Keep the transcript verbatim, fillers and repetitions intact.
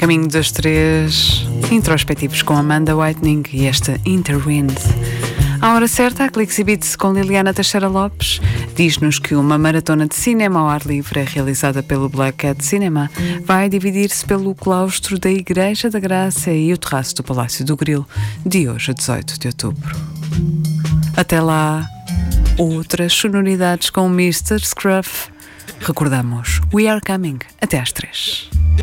caminho das três introspectivos com Amanda Whitening e esta Interwind. À hora certa, a Cliques e Beats com Liliana Teixeira Lopes diz-nos que uma maratona de cinema ao ar livre, realizada pelo Black Cat Cinema, vai dividir-se pelo claustro da Igreja da Graça e o terraço do Palácio do Grilo, de hoje a dezoito de outubro. Até lá, outras sonoridades com o mister Scruff. Recordamos, We Are Coming, até às três.